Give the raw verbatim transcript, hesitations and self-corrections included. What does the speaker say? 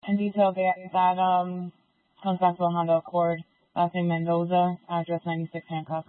In detail, that, that um, comes back to a Honda Accord, last name Mendoza, address ninety-six Hancock.